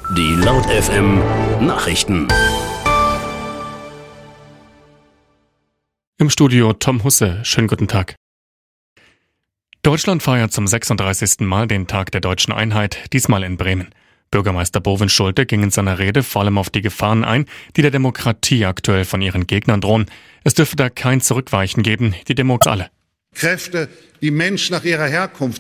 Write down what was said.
Die Laut FM Nachrichten. Im Studio Tom Husse. Schönen guten Tag. Deutschland feiert zum 36. Mal den Tag der deutschen Einheit, diesmal in Bremen. Bürgermeister Bovenschulte ging in seiner Rede vor allem auf die Gefahren ein, die der Demokratie aktuell von ihren Gegnern drohen. Es dürfe da kein Zurückweichen geben, die Demokratie alle. Kräfte, die Menschen nach ihrer Herkunft